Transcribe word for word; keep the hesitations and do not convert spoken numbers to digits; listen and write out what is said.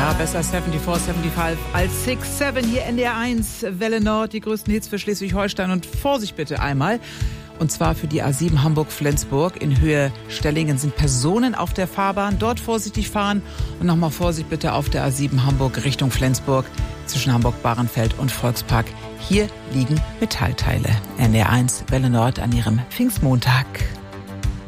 Ja, besser vierundsiebzig, fünfundsiebzig als sechs sieben. Hier N D R eins, Welle Nord, die größten Hits für Schleswig-Holstein. Und Vorsicht bitte einmal. Und zwar für die A sieben Hamburg-Flensburg. In Höhe Stellingen sind Personen auf der Fahrbahn. Dort vorsichtig fahren. Und nochmal Vorsicht bitte auf der A sieben Hamburg Richtung Flensburg. Zwischen Hamburg-Bahrenfeld und Volkspark. Hier liegen Metallteile. N D R eins, Welle Nord an ihrem Pfingstmontag.